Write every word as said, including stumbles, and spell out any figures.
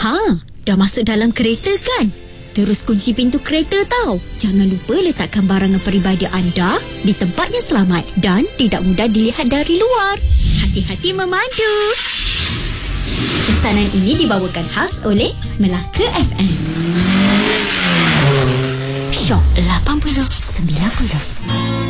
Ha, dah masuk dalam kereta kan? Terus kunci pintu kereta tau. Jangan lupa letakkan barangan peribadi anda di tempat yang selamat dan tidak mudah dilihat dari luar. Hati-hati memandu. Pesanan ini dibawakan khas oleh Melaka F M. Shock lapan puluh sembilan puluh.